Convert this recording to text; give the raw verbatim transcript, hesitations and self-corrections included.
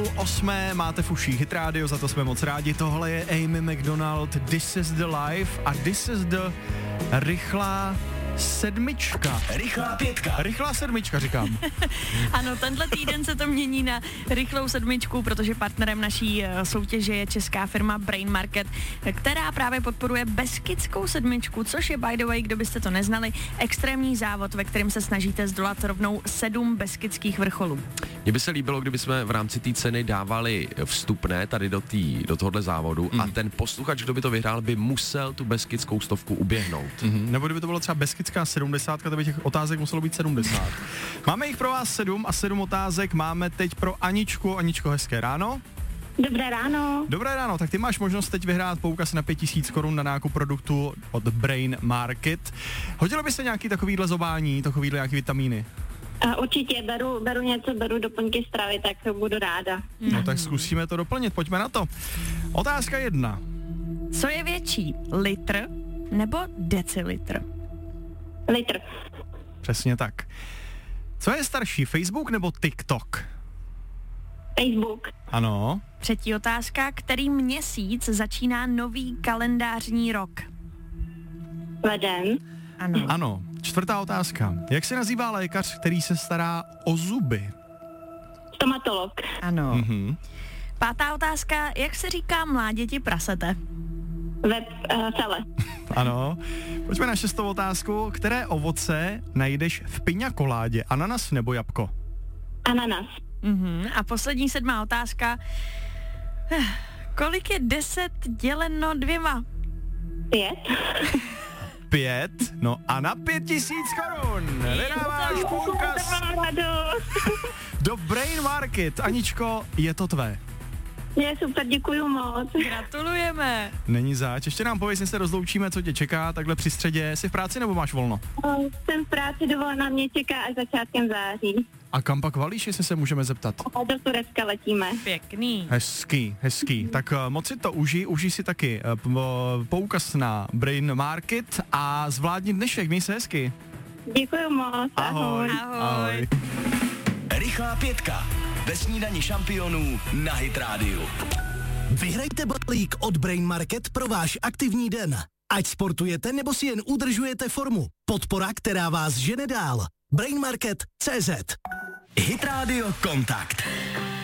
půl osmé, máte v uších Hit Radio, za to jsme moc rádi. Tohle je Amy Macdonald, This is the Life a This is the rychlá sedmička. Rychlá pětka. Rychlá sedmička, říkám. Ano, tenhle týden se to mění na rychlou sedmičku, protože partnerem naší soutěže je česká firma Brain Market, která právě podporuje Beskidskou sedmičku, což je, by the way, kdo byste to neznali, extrémní závod, ve kterém se snažíte zdolat rovnou sedm beskydských vrcholů. Mně by se líbilo, kdyby jsme v rámci té ceny dávali vstupné tady do, tý, do tohohle závodu mm. a ten posluchač, kdo by to vyhrál, by musel tu beskidskou stovku uběhnout. Mm-hmm. Nebo kdyby to bylo třeba beskidská sedmdesátka, to by těch otázek muselo být sedmdesát. Máme jich pro vás sedm a sedm otázek máme teď pro Aničku. Aničko, hezké ráno. Dobré ráno. Dobré ráno, tak ty máš možnost teď vyhrát poukaz na pět tisíc korun na nákup produktu od Brain Market. Hodilo by se nějaký takovýhle zobání, takovýhle nějaký vitamíny? A určitě, beru, beru něco, beru doplňky stravy, tak budu ráda. No tak zkusíme to doplnit, pojďme na to. Otázka jedna. Co je větší, litr nebo decilitr? Litr. Přesně tak. Co je starší, Facebook nebo TikTok? Facebook. Ano. Třetí otázka, který měsíc začíná nový kalendářní rok? Leden. Ano. Ano. Čtvrtá otázka. Jak se nazývá lékař, který se stará o zuby? Stomatolog. Ano. Mhm. Pátá otázka, jak se říká mláděti prasete? Web uh, sele. Ano. Pojďme na šestou otázku. Které ovoce najdeš v piňakoládě? Ananas nebo jabko? Ananas. Mhm. A poslední sedmá otázka. Kolik je deset děleno dvěma? Pět. Pět? No a na pět tisíc korun vydáváš poukaz do Brain Market. Aničko, je to tvé. Je super, děkuju moc. Gratulujeme. Není zač. Ještě nám pověz, se rozloučíme, co tě čeká takhle při středě. Jsi v práci nebo máš volno? Jsem v práci, dovolená mě čeká až začátkem září. A kam pak valíš, jestli se můžeme zeptat? A do Turecka letíme. Pěkný. Hezký, hezký. Tak uh, moc si to užij, užij si taky uh, poukaz na Brain Market a zvládni dnešek, měj se hezky. Děkuju moc. Ahoj. Ahoj. Ahoj. Rychlá pětka. Ve snídani šampionů na Hit Radio. Vyhrajte balík od Brain Market pro váš aktivní den. Ať sportujete nebo si jen udržujete formu. Podpora, která vás žene dál. Brain Market tečka cé zet. Hit Radio Kontakt.